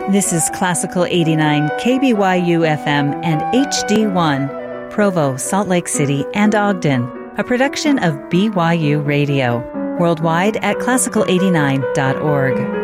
This is Classical 89 KBYU FM and HD1, Provo, Salt Lake City, and Ogden, a production of BYU Radio, worldwide at classical89.org.